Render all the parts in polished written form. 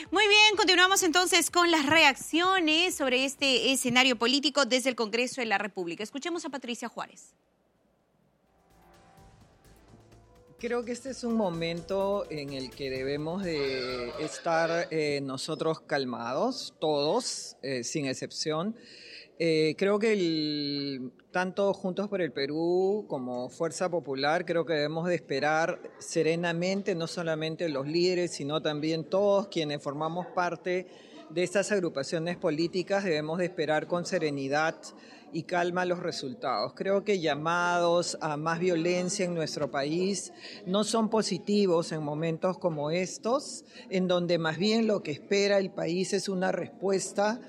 Muy bien, continuamos entonces con las reacciones sobre este escenario político desde el Congreso de la República. Escuchemos a Patricia Juárez. Creo que este es un momento en el que debemos de estar nosotros calmados, todos, sin excepción. Creo que tanto Juntos por el Perú como Fuerza Popular, creo que debemos de esperar serenamente, no solamente los líderes, sino también todos quienes formamos parte de estas agrupaciones políticas, debemos de esperar con serenidad y calma los resultados. Creo que llamados a más violencia en nuestro país no son positivos en momentos como estos, en donde más bien lo que espera el país es una respuesta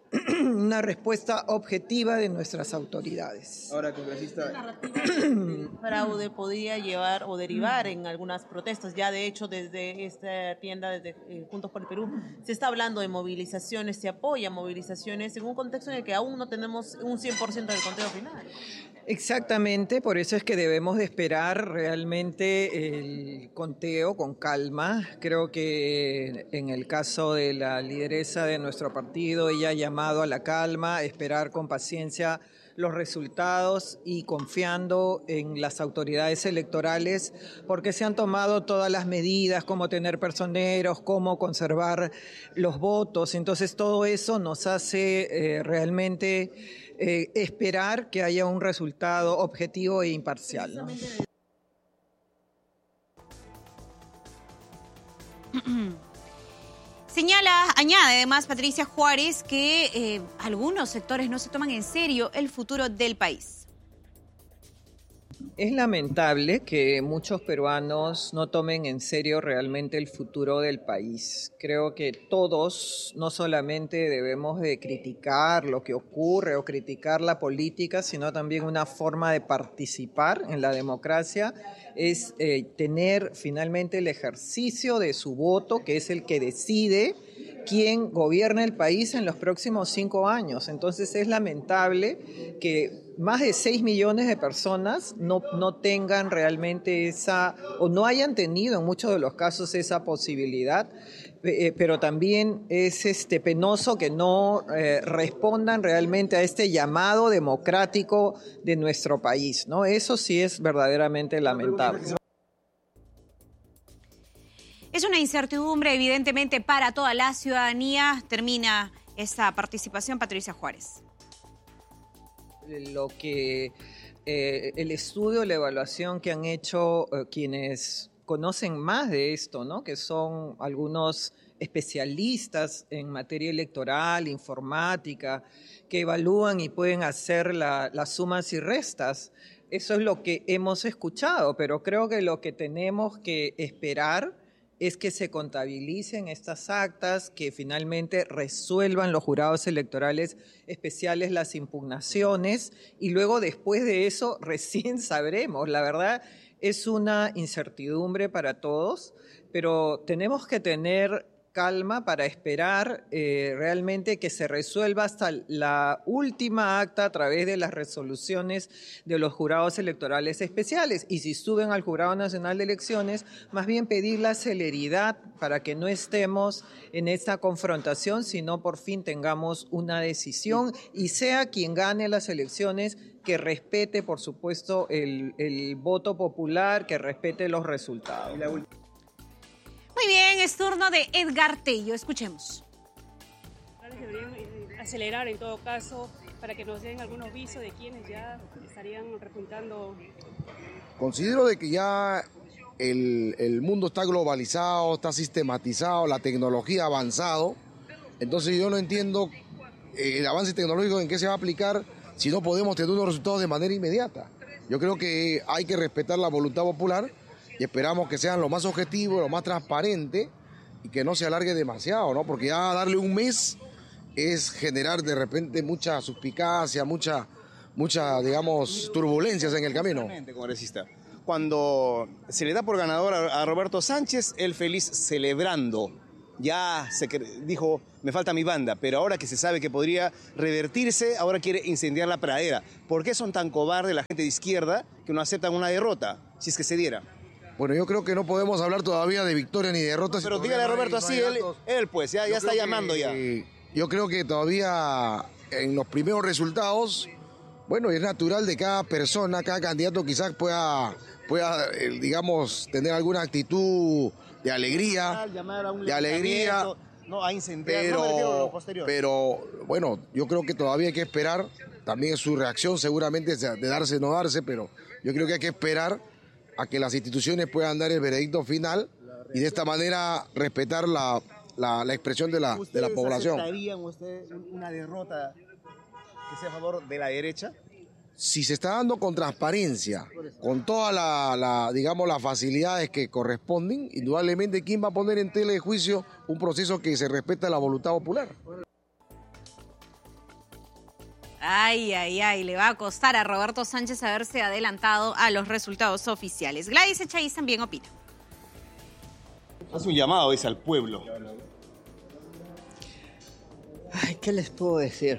objetiva de nuestras autoridades. Ahora, congresista, fraude podría llevar o derivar en algunas protestas. Ya de hecho desde esta tienda, desde Juntos por el Perú, se está hablando de movilizaciones, se apoya movilizaciones en un contexto en el que aún no tenemos un 100% del conteo final. Exactamente, por eso es que debemos de esperar realmente el conteo con calma. Creo que en el caso de la lideresa de nuestro partido, ella ha llamado a la calma, a esperar con paciencia los resultados y confiando en las autoridades electorales, porque se han tomado todas las medidas, como tener personeros, cómo conservar los votos. Entonces todo eso nos hace realmente esperar que haya un resultado objetivo e imparcial, ¿no? Añade además Patricia Juárez que algunos sectores no se toman en serio el futuro del país. Es lamentable que muchos peruanos no tomen en serio realmente el futuro del país. Creo que todos no solamente debemos de criticar lo que ocurre o criticar la política, sino también una forma de participar en la democracia es tener finalmente el ejercicio de su voto, que es el que decide quién gobierna el país en los próximos 5 años. Entonces es lamentable que más de 6 millones de personas no tengan realmente esa, o no hayan tenido en muchos de los casos esa posibilidad, pero también es penoso que no respondan realmente a este llamado democrático de nuestro país, ¿no? Eso sí es verdaderamente lamentable. Es una incertidumbre evidentemente para toda la ciudadanía. Termina esta participación Patricia Juárez. Lo que el estudio, la evaluación que han hecho quienes conocen más de esto, ¿no? Que son algunos especialistas en materia electoral, informática, que evalúan y pueden hacer las sumas y restas. Eso es lo que hemos escuchado, pero creo que lo que tenemos que esperar es que se contabilicen estas actas, que finalmente resuelvan los jurados electorales especiales las impugnaciones y luego después de eso recién sabremos. La verdad es una incertidumbre para todos, pero tenemos que tener calma para esperar realmente que se resuelva hasta la última acta a través de las resoluciones de los jurados electorales especiales. Y si suben al Jurado Nacional de Elecciones, más bien pedir la celeridad para que no estemos en esta confrontación, sino por fin tengamos una decisión y sea quien gane las elecciones que respete, por supuesto, el voto popular, que respete los resultados. Muy bien, es turno de Edgar Tello. Escuchemos. Deberían acelerar en todo caso para que nos den algunos visos de quienes ya estarían repuntando. Considero de que ya el mundo está globalizado, está sistematizado, la tecnología ha avanzado. Entonces yo no entiendo el avance tecnológico en qué se va a aplicar si no podemos tener unos resultados de manera inmediata. Yo creo que hay que respetar la voluntad popular y esperamos que sean lo más objetivos, lo más transparente y que no se alargue demasiado, ¿no? Porque ya darle un mes es generar de repente mucha suspicacia, mucha digamos, turbulencias en el camino. Congresista, cuando se le da por ganador a Roberto Sánchez, él feliz celebrando. Ya dijo, me falta mi banda, pero ahora que se sabe que podría revertirse, ahora quiere incendiar la pradera. ¿Por qué son tan cobardes la gente de izquierda que no aceptan una derrota, si es que se diera? Bueno, yo creo que no podemos hablar todavía de victoria ni derrotas. Pero dígale a Roberto así, él pues, ya está llamando ya. Yo creo que todavía en los primeros resultados, bueno, es natural de cada persona, cada candidato quizás pueda digamos, tener alguna actitud de alegría, no, a incendiar, no me refiero a lo posterior. Pero bueno, yo creo que todavía hay que esperar, también su reacción seguramente es de darse o no darse, pero yo creo que hay que esperar a que las instituciones puedan dar el veredicto final y de esta manera respetar la expresión de la población. ¿Aceptarían ustedes una derrota que sea a favor de la derecha? Si se está dando con transparencia, con todas digamos, las facilidades que corresponden, indudablemente, ¿quién va a poner en tela de juicio un proceso que se respeta la voluntad popular? Ay, le va a costar a Roberto Sánchez haberse adelantado a los resultados oficiales. Gladys Echaíz también opina. Hace un llamado, dice, al pueblo. Ay, ¿qué les puedo decir?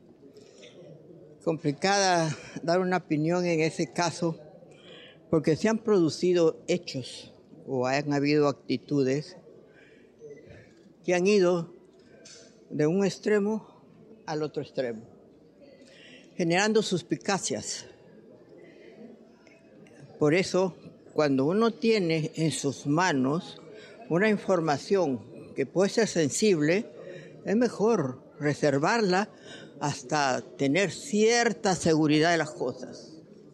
Complicada dar una opinión en ese caso, porque se han producido hechos o han habido actitudes que han ido de un extremo al otro extremo, generando suspicacias. Por eso, cuando uno tiene en sus manos una información que puede ser sensible, es mejor reservarla hasta tener cierta seguridad de las cosas.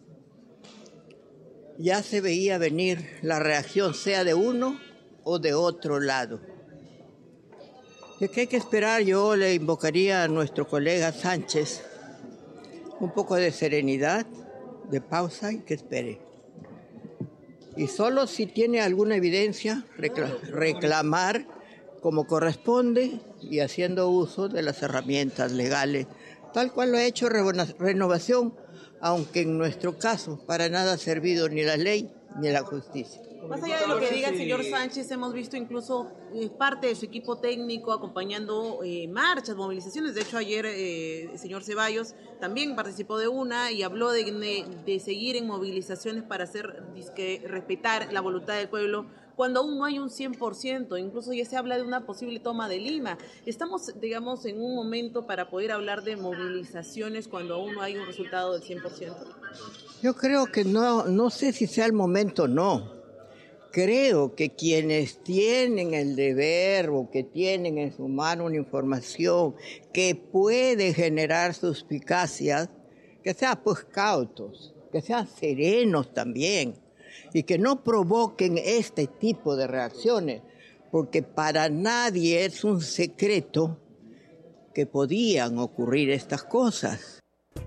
Ya se veía venir la reacción, sea de uno o de otro lado. ¿De qué hay que esperar? Yo le invocaría a nuestro colega Sánchez un poco de serenidad, de pausa y que espere. Y solo si tiene alguna evidencia, reclamar como corresponde y haciendo uso de las herramientas legales, tal cual lo ha hecho Renovación, aunque en nuestro caso para nada ha servido ni la ley ni la justicia. Más allá de lo que diga el señor Sánchez, hemos visto incluso parte de su equipo técnico acompañando marchas, movilizaciones. De hecho, ayer el señor Ceballos también participó de una y habló de seguir en movilizaciones para respetar la voluntad del pueblo, cuando aún no hay un 100%, incluso ya se habla de una posible toma de Lima. Estamos, digamos, en un momento para poder hablar de movilizaciones cuando aún no hay un resultado del 100%. Yo creo que no sé si sea el momento o no. Creo que quienes tienen el deber o que tienen en su mano una información que puede generar suspicacias, que sean pues cautos, que sean serenos también y que no provoquen este tipo de reacciones, porque para nadie es un secreto que podían ocurrir estas cosas.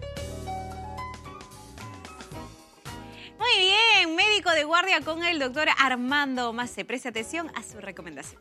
Muy bien, médico de guardia con el doctor Armando Macé. Preste atención a su recomendación.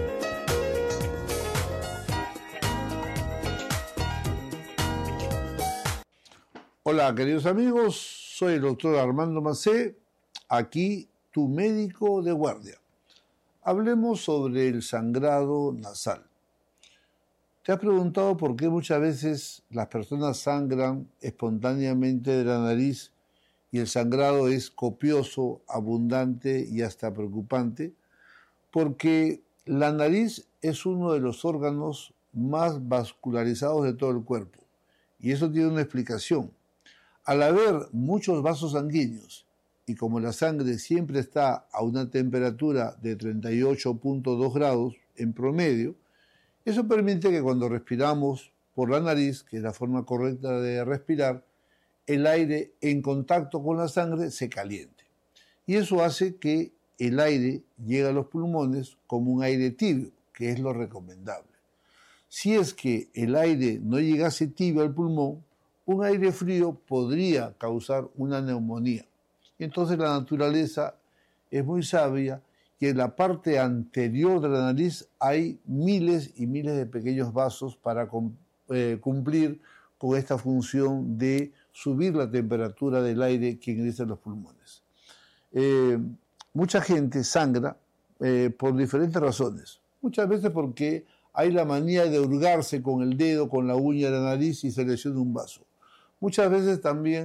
Hola, queridos amigos, soy el doctor Armando Macé, aquí tu médico de guardia. Hablemos sobre el sangrado nasal. ¿Te has preguntado por qué muchas veces las personas sangran espontáneamente de la nariz y el sangrado es copioso, abundante y hasta preocupante? Porque la nariz es uno de los órganos más vascularizados de todo el cuerpo. Y eso tiene una explicación. Al haber muchos vasos sanguíneos y como la sangre siempre está a una temperatura de 38.2 grados en promedio, eso permite que cuando respiramos por la nariz, que es la forma correcta de respirar, el aire en contacto con la sangre se caliente. Y eso hace que el aire llegue a los pulmones como un aire tibio, que es lo recomendable. Si es que el aire no llegase tibio al pulmón, un aire frío podría causar una neumonía. Y entonces la naturaleza es muy sabia y en la parte anterior de la nariz hay miles y miles de pequeños vasos para cumplir con esta función de subir la temperatura del aire que ingresa a los pulmones. Mucha gente sangra por diferentes razones. Muchas veces porque hay la manía de hurgarse con el dedo, con la uña de la nariz y se lesiona un vaso. Muchas veces también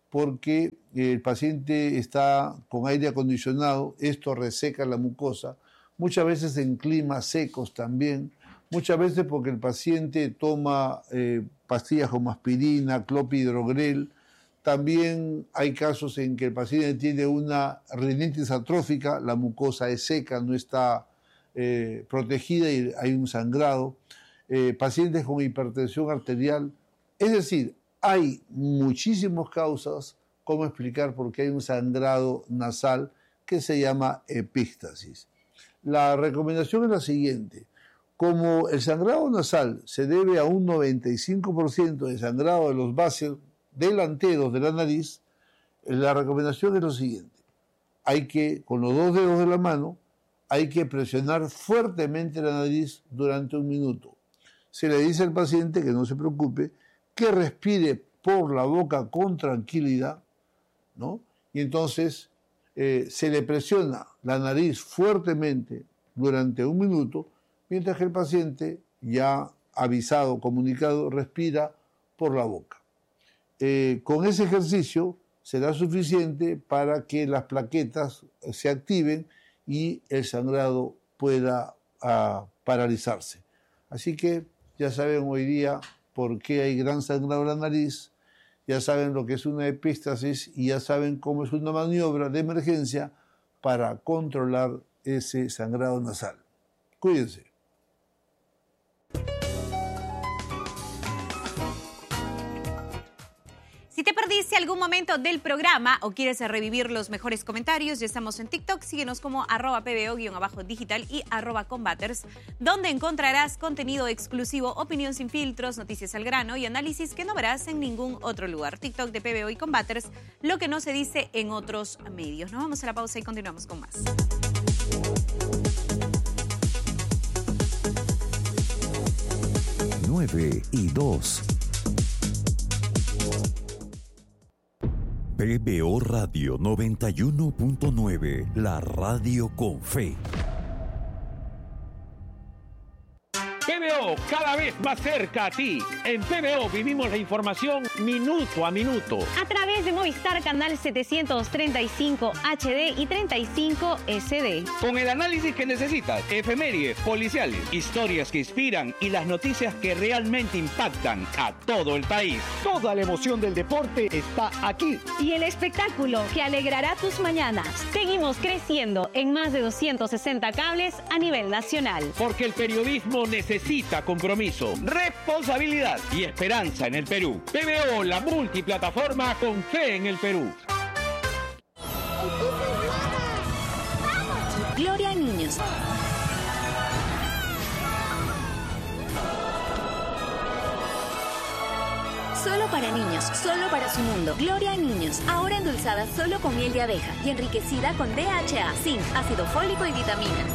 porque el paciente está con aire acondicionado, esto reseca la mucosa, muchas veces en climas secos también, muchas veces porque el paciente toma pastillas como aspirina, clopidogrel. También hay casos en que el paciente tiene una rinitis atrófica, la mucosa es seca, no está protegida y hay un sangrado. Pacientes con hipertensión arterial. Es decir, hay muchísimas causas cómo explicar por qué hay un sangrado nasal que se llama epístasis. La recomendación es la siguiente. Como el sangrado nasal se debe a un 95% de sangrado de los vasos delanteros de la nariz, la recomendación es lo siguiente. Hay que, con los 2 dedos de la mano, hay que presionar fuertemente la nariz durante 1 minuto. Se le dice al paciente que no se preocupe, que respire por la boca con tranquilidad, ¿no? Y entonces se le presiona la nariz fuertemente durante 1 minuto, mientras que el paciente, ya avisado, comunicado, respira por la boca. Con ese ejercicio será suficiente para que las plaquetas se activen y el sangrado pueda paralizarse. Así que ya saben hoy día por qué hay gran sangrado en la nariz, ya saben lo que es una epístasis y ya saben cómo es una maniobra de emergencia para controlar ese sangrado nasal. Cuídense. Si te perdiste algún momento del programa o quieres revivir los mejores comentarios, ya estamos en TikTok. Síguenos como @pbo_digital y @combaters, donde encontrarás contenido exclusivo, opinión sin filtros, noticias al grano y análisis que no verás en ningún otro lugar. TikTok de PBO y Combaters, lo que no se dice en otros medios. Nos vamos a la pausa y continuamos con más. Nueve y 2. PBO Radio 91.9, la radio con fe. PBO, cada vez más cerca a ti. En PBO vivimos la información minuto a minuto. A través de Movistar Canal 735 HD y 35 SD. Con el análisis que necesitas, efemérides, policiales, historias que inspiran y las noticias que realmente impactan a todo el país. Toda la emoción del deporte está aquí. Y el espectáculo que alegrará tus mañanas. Seguimos creciendo en más de 260 cables a nivel nacional. Porque el periodismo necesita compromiso, responsabilidad y esperanza en el Perú. PBO, la multiplataforma con fe en el Perú. Gloria a niños. Solo para niños, solo para su mundo. Gloria a niños, ahora endulzada solo con miel de abeja y enriquecida con DHA, zinc, ácido fólico y vitaminas.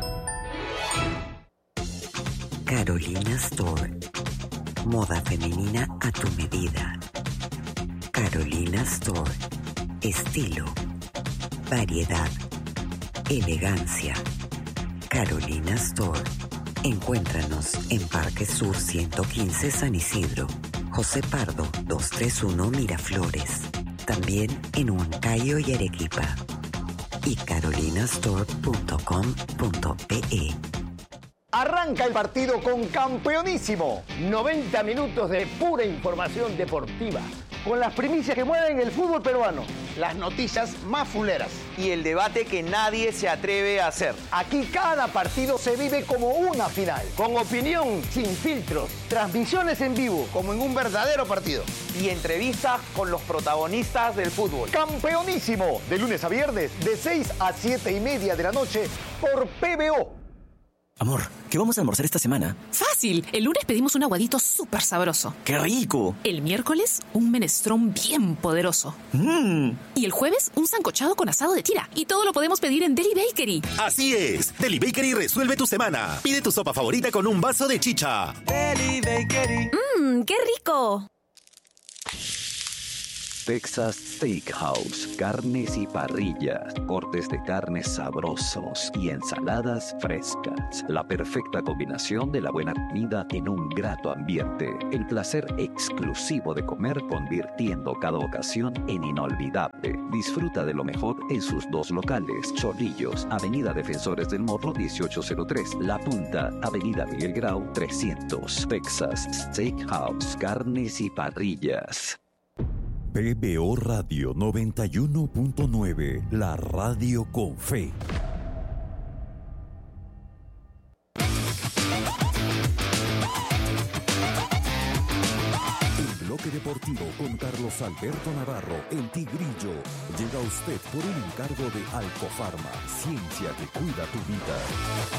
Carolina Store. Moda femenina a tu medida. Carolina Store. Estilo. Variedad. Elegancia. Carolina Store. Encuéntranos en Parque Sur 115 San Isidro. José Pardo 231 Miraflores. También en Huancayo y Arequipa. Y carolinastore.com.pe. Arranca el partido con Campeonísimo. 90 minutos de pura información deportiva. Con las primicias que mueven el fútbol peruano. Las noticias más fuleras. Y el debate que nadie se atreve a hacer. Aquí cada partido se vive como una final. Con opinión, sin filtros. Transmisiones en vivo, como en un verdadero partido. Y entrevistas con los protagonistas del fútbol. Campeonísimo. De lunes a viernes, de 6 a 7:30 de la noche, por PBO. Amor, ¿qué vamos a almorzar esta semana? ¡Fácil! El lunes pedimos un aguadito súper sabroso. ¡Qué rico! El miércoles, un menestrón bien poderoso. Y el jueves, un sancochado con asado de tira. Y todo lo podemos pedir en Deli Bakery. Así es. Deli Bakery resuelve tu semana. Pide tu sopa favorita con un vaso de chicha. Deli Bakery. ¡Qué rico! Texas Steakhouse, carnes y parrillas, cortes de carnes sabrosos y ensaladas frescas. La perfecta combinación de la buena comida en un grato ambiente. El placer exclusivo de comer, convirtiendo cada ocasión en inolvidable. Disfruta de lo mejor en sus dos locales: Chorrillos, Avenida Defensores del Morro 1803, La Punta, Avenida Miguel Grau 300. Texas Steakhouse, carnes y parrillas. PBO Radio 91.9, la radio con fe. El bloque deportivo con Carlos Alberto Navarro, el Tigrillo, llega a usted por un encargo de Alcofarma, ciencia que cuida tu vida.